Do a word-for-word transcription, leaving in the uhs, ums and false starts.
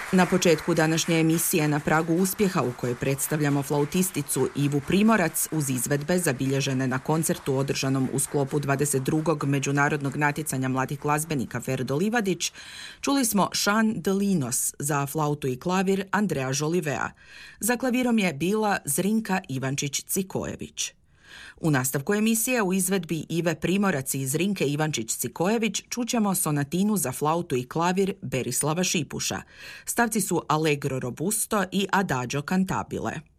Na početku današnje emisije na pragu uspjeha u kojoj predstavljamo flautisticu Ivu Primorac uz izvedbe zabilježene na koncertu održanom u sklopu dvadeset drugog međunarodnog natjecanja mladih glazbenika Ferdo Livadić, čuli smo Chant de Linos za flautu i klavir Andrea Jolivea. Za klavirom je bila Zrinka Ivančić-Cikojević. U nastavku emisije u izvedbi Ive Primorac i Zrinke Ivančić-Cikojević čućemo sonatinu za flautu i klavir Berislava Šipuša. Stavci su Allegro robusto i Adagio cantabile.